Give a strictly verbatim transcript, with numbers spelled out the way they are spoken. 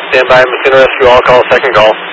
Stand by, Mosquito Rescue, all call, second call.